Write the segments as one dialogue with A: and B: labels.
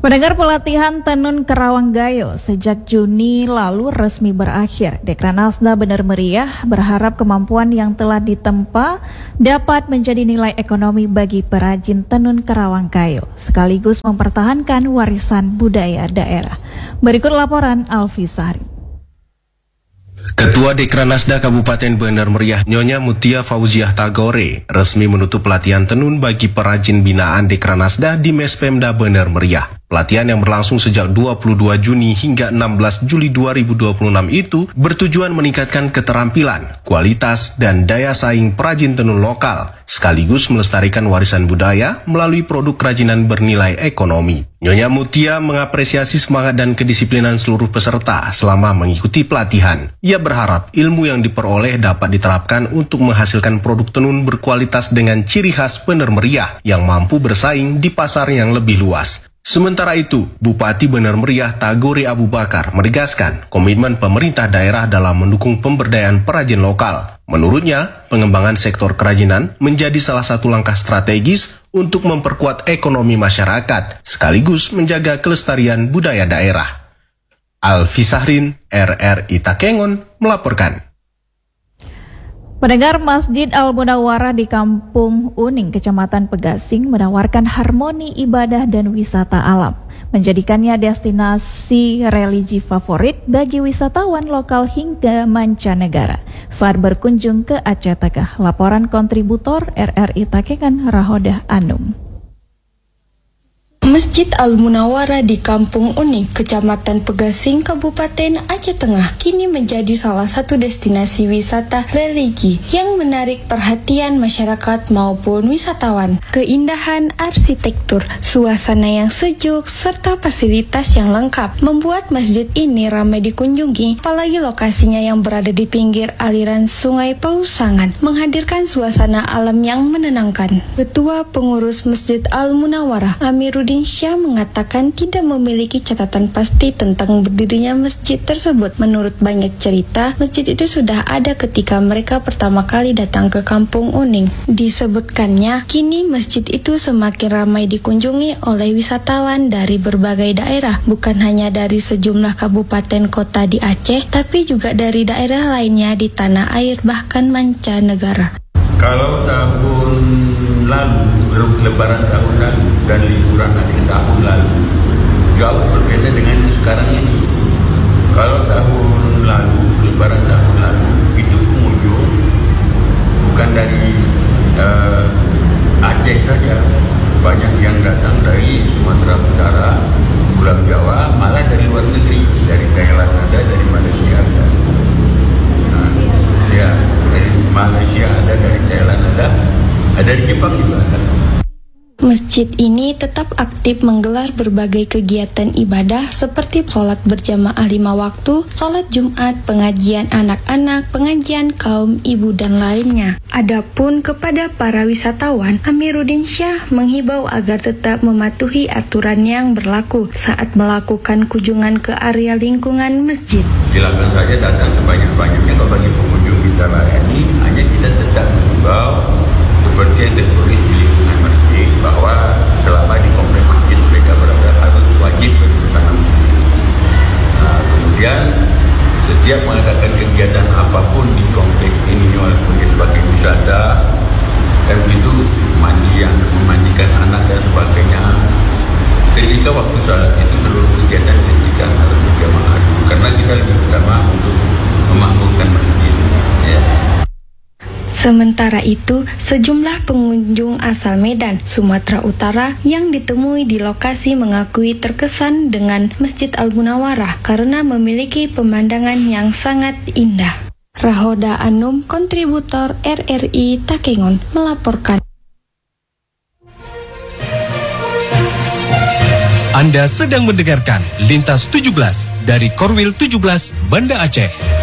A: Mendengar pelatihan Tenun Karawanggayo sejak Juni lalu resmi berakhir, Dekranasda Bener Meriah berharap kemampuan yang telah ditempa dapat menjadi nilai ekonomi bagi perajin tenun Karawanggayo, sekaligus mempertahankan warisan budaya daerah. Berikut laporan Alfi Sahri.
B: Ketua Dekranasda Kabupaten Bener Meriah Nyonya Mutia Fauziah Tagore resmi menutup pelatihan tenun bagi perajin binaan Dekranasda di Mespemda Bener Meriah. Pelatihan yang berlangsung sejak 22 Juni hingga 16 Juli 2026 itu bertujuan meningkatkan keterampilan, kualitas, dan daya saing perajin tenun lokal, sekaligus melestarikan warisan budaya melalui produk kerajinan bernilai ekonomi. Nyonya Mutia mengapresiasi semangat dan kedisiplinan seluruh peserta selama mengikuti pelatihan. Ia berharap ilmu yang diperoleh dapat diterapkan untuk menghasilkan produk tenun berkualitas dengan ciri khas Bener Meriah yang mampu bersaing di pasar yang lebih luas. Sementara itu, Bupati Bener Meriah Tagore Abu Bakar menegaskan komitmen pemerintah daerah dalam mendukung pemberdayaan perajin lokal. Menurutnya, pengembangan sektor kerajinan menjadi salah satu langkah strategis untuk memperkuat ekonomi masyarakat, sekaligus menjaga kelestarian budaya daerah. Alfi Sahrin, RRI Takengon, melaporkan.
A: Pendengar, Masjid Al-Munawwarah di Kampung Uning, Kecamatan Pegasing menawarkan harmoni ibadah dan wisata alam, menjadikannya destinasi religi favorit bagi wisatawan lokal hingga mancanegara saat berkunjung ke Aceh Tengah. Laporan kontributor RRI Takengon Rahodah Anum.
C: Masjid Al-Munawwarah di Kampung Uning, Kecamatan Pegasing, Kabupaten Aceh Tengah, kini menjadi salah satu destinasi wisata religi yang menarik perhatian masyarakat maupun wisatawan. Keindahan arsitektur, suasana yang sejuk, serta fasilitas yang lengkap membuat masjid ini ramai dikunjungi, apalagi lokasinya yang berada di pinggir aliran Sungai Pausangan, menghadirkan suasana alam yang menenangkan. Ketua Pengurus Masjid Al-Munawwarah, Amiruddin Syah, mengatakan tidak memiliki catatan pasti tentang berdirinya masjid tersebut. Menurut banyak cerita, masjid itu sudah ada ketika mereka pertama kali datang ke Kampung Uning. Disebutkannya, kini masjid itu semakin ramai dikunjungi oleh wisatawan dari berbagai daerah, bukan hanya dari sejumlah kabupaten kota di Aceh, tapi juga dari daerah lainnya di tanah air, bahkan mancanegara.
D: Kalau tahun lalu, lebaran tahun lalu dan liburan akhir tahun lalu jauh berbeda dengan sekarang ini. Kalau tahun lalu, lebaran tahun lalu, itu pengunjung bukan dari Aceh saja, banyak yang datang dari Sumatera Utara, Pulau Jawa, malah dari luar negeri, dari Thailand ada, dari Malaysia ada. Dari Malaysia ada, dari Thailand ada dari Jepang juga ada.
C: Masjid ini tetap aktif menggelar berbagai kegiatan ibadah seperti sholat berjamaah 5 waktu, sholat Jumat, pengajian anak-anak, pengajian kaum ibu, dan lainnya. Adapun kepada para wisatawan, Amiruddin Syah menghimbau agar tetap mematuhi aturan yang berlaku saat melakukan kunjungan ke area lingkungan masjid.
D: Silakan saja datang sebanyak-banyaknya. Kalau bagi pengunjung kita layani, hanya kita tetap mengimbau seperti yang tertulis di lingkungan masjid, bahwa selama di komplek masjid mereka berada harus wajib berbusana muslim. Kemudian setiap mengadakan kegiatan apapun di komplek ini, walaupun sebagai wisata, dan itu memandikan anak dan sebagainya, ketika waktu salat itu seluruh kegiatan dihentikan, harus berjamaah, karena kita lebih utama untuk memakmurkan masjid.
C: Sementara itu, sejumlah pengunjung asal Medan, Sumatera Utara yang ditemui di lokasi mengakui terkesan dengan Masjid Al-Munawwarah karena memiliki pemandangan yang sangat indah. Rahodah Anum, kontributor RRI Takengon, melaporkan.
E: Anda sedang mendengarkan Lintas 17 dari Korwil 17 Banda Aceh.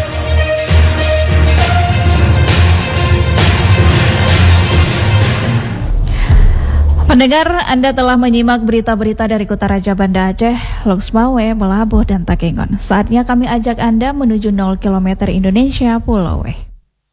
A: Pendengar, Anda telah menyimak berita-berita dari Kota Raja Banda Aceh, Loksmawe, Melabuh, dan Takengon. Saatnya kami ajak Anda menuju 0 km Indonesia Pulau W.